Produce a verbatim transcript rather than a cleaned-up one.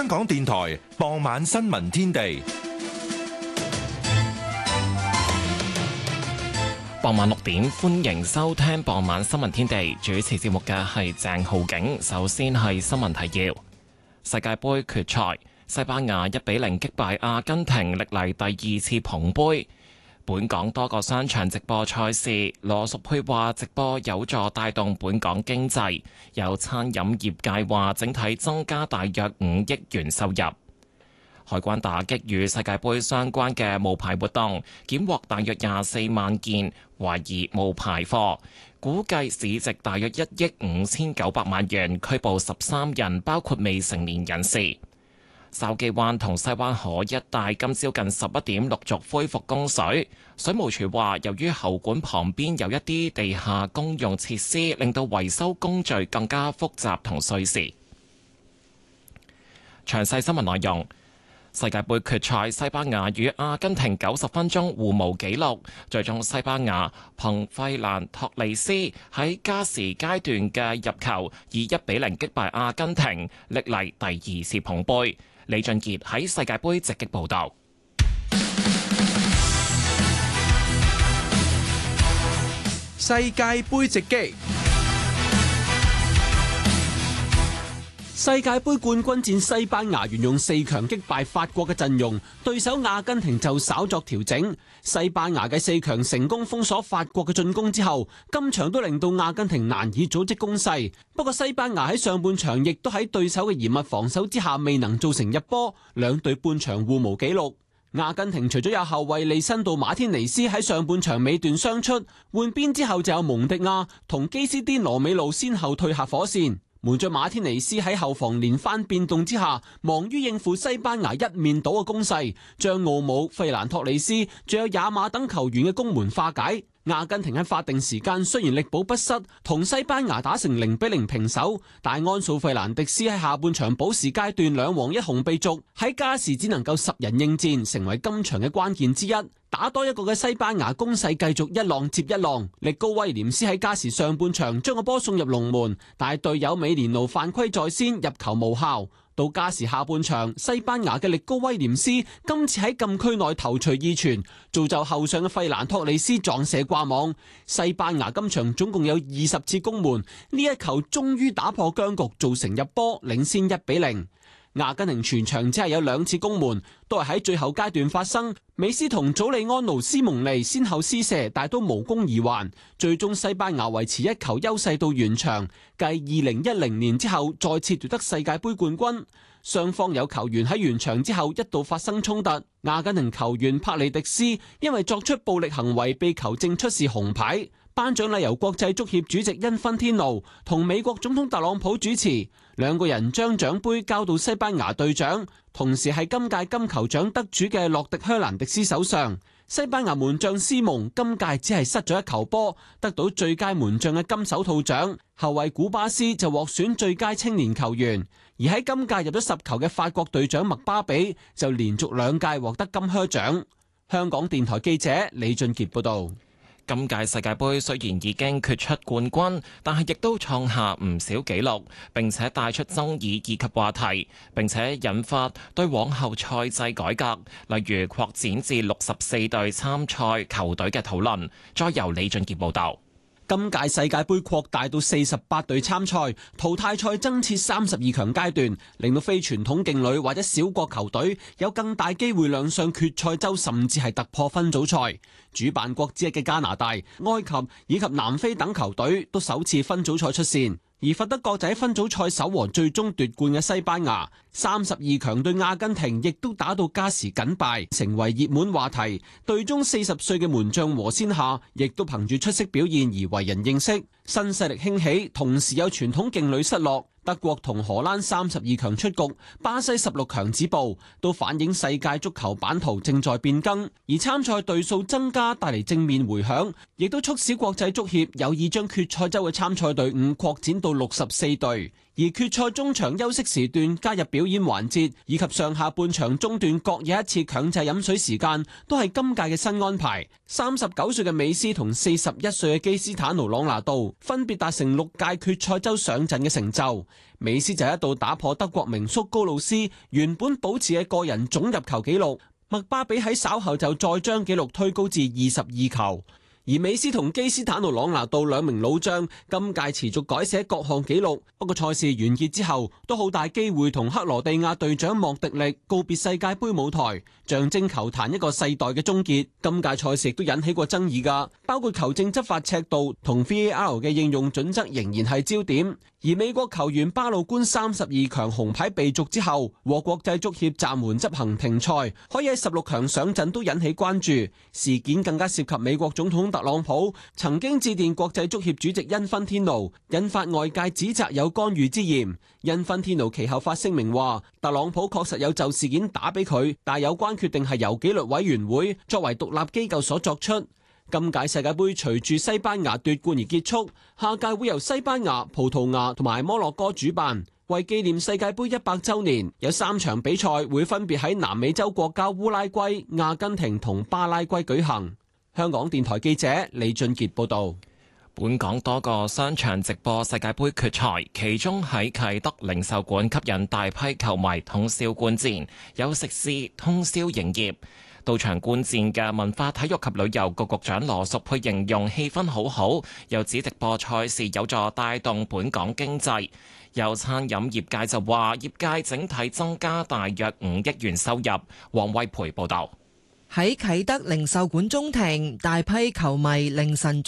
港電台傍晚新聞天地。 傍晚六點，歡迎收聽傍晚新聞天地。主持節目嘅係鄭浩景。首先係新聞提要：世界盃決賽，西班牙一比零擊敗阿根廷，歷嚟第二次捧盃。本港多個商場直播賽事，羅淑佩話直播有助帶動本港經濟。有餐飲業界話整體增加大約五億元收入。海關打擊與世界盃相關嘅冒牌活動，檢獲大約廿四萬件懷疑冒牌貨，估計市值大約一億五千九百萬元，拘捕十三人，包括未成年人士。筲箕灣同西灣河一帶今朝近十一點陸續恢復供水。水務署話，由於喉管旁邊有一啲地下公用設施，令到維修工序更加複雜同需時。詳細新聞內容。世界盃決賽，西班牙與阿根廷九十分鐘互無紀錄，最終西班牙憑費蘭托利斯喺加時階段嘅入球，以一比零擊敗阿根廷，歷嚟第二次捧盃。李俊傑喺世界盃直擊報導。 世界盃直擊。世界盃冠軍戰，西班牙沿用四強擊敗法國嘅陣容，對手阿根廷就稍作調整。西班牙嘅四強成功封鎖法國嘅進攻之後，今場都令到阿根廷難以組織攻勢。不過西班牙喺上半場亦都喺對手嘅嚴密防守之下未能造成入波，兩隊半場互無紀錄。阿根廷除咗有後衛利辛度馬天尼斯喺上半場尾段傷出，換邊之後就有蒙迪亞同基斯甸羅美路先後退下火線。門將馬天尼斯喺後防連番變動之下，忙於應付西班牙一面倒嘅攻勢，將奧姆、費蘭托里斯仲有亞馬等球員嘅攻門化解。阿根廷喺法定時間雖然力保不失，同西班牙打成零比零平手，但安素費蘭迪斯喺下半場補時階段兩黃一紅被逐，喺加時只能夠十人應戰，成為今場嘅關鍵之一。打多一個嘅西班牙攻勢繼續一浪接一浪，力高威廉斯喺加時上半場將個波送入龍門，但係隊友美連奴犯規在先，入球無效。到加時下半場，西班牙嘅力高威廉斯今次喺禁區內頭槌二傳，造就後上嘅費蘭托里斯撞射掛網。西班牙今場總共有二十次攻門，呢一球終於打破僵局，造成入波，領先一比零。阿根廷全場只係有兩次攻門，都係喺最後階段發生。美斯同祖利安奴斯蒙尼先後施射，但都無功而還。最終西班牙維持一球優勢到完場，繼二零一零年之後再次奪得世界盃冠軍。雙方有球員喺完場之後一度發生衝突，阿根廷球員帕利迪斯因為作出暴力行為被球證出示紅牌。頒獎禮由國際足協主席因芬天奴同美國總統特朗普主持，兩個人將獎盃交到西班牙隊長，同時係今屆金球獎得主嘅洛迪靴蘭迪斯手上。西班牙門將斯蒙今屆只係失咗一球波，得到最佳門將嘅金手套獎。後衛古巴斯就獲選最佳青年球員，而喺今屆入咗十球嘅法國隊長麥巴比就連續兩屆獲得金靴獎。香港電台記者李俊傑報道。 今屆世界盃雖然已經決出冠軍，但係亦都創下唔少紀錄，並且帶出爭議以及話題，並且引發對往後賽制改革，例如擴展至六十四隊參賽球隊嘅討論。再由李俊傑報導。 今屆世界盃擴大到四十八隊參賽，淘汰賽增設三十二強階段，令到非傳統勁旅或者小國球隊有更大機會亮相決賽周，甚至係突破分組賽。主辦國之一嘅加拿大、埃及以及南非等球隊都首次分組賽出線。而佛德國仔分組賽首和最終奪冠嘅西班牙，三十二強對阿根廷亦都打到加時僅敗，成為熱門話題。隊中四十歲嘅門將和仙夏，亦都憑住出色表現而為人認識。新勢力興起，同時有傳統勁旅失落。德國同荷蘭三十二強出局，巴西十六強止步，都反映世界足球版圖正在變更。而參賽隊數增加帶嚟正面回響，亦都促使國際足協有意將決賽周嘅參賽隊伍擴展到六十四隊。 而決賽中場休息時段加入表演環節，以及上下半場中段各有一次強制飲水時間，都係今屆嘅新安排。三十九歲嘅美斯同四十一歲嘅基斯坦奴·朗拿度分別達成六屆決賽周上陣嘅成就。美斯就一度打破德國名宿高路斯原本保持嘅個人總入球紀錄，麥巴比喺稍後就再將紀錄推高至二十二球。而美斯同基斯坦奴·朗拿度兩名老將今屆持續改寫各項紀錄，不過賽事完結之後都好大機會同克羅地亞隊長莫迪力告別世界盃舞台，象徵球壇一個世代嘅終結。今屆賽事亦都引起過爭議㗎，包括球證執法尺度同 V A R 嘅應用準則仍然係焦點。而美國球員巴魯官三十二強紅牌被逐之後，獲國際足協暫緩執行停賽，可以喺十六強上陣都引起關注。事件更加涉及美國總統特朗普曾經致電國際足協主席因芬天奴，引發外界指責有干預之嫌。因芬天奴其後發聲明話，特朗普確實有就事件打俾佢，但有關決定係由紀律委員會作為獨立機構所作出。今屆世界盃隨住西班牙奪冠而結束，下屆會由西班牙、葡萄牙同埋摩洛哥主辦。為紀念世界盃一百週年，有三場比賽會分別喺南美洲國家烏拉圭、阿根廷同巴拉圭舉行。香港電台記者李俊傑報導。 本港多個商場直播世界盃決賽，其中喺啟德零售館吸引大批球迷通宵觀戰，有食肆通宵營業。到場觀戰嘅文化體育及旅遊局局長羅淑佩形容氣氛好好，又指直播賽事有助帶動本港經濟。有餐飲業界就話，業界整體增加大約五億元收入。黃惠培報導。 喺啟德零售館中庭，大批球迷凌晨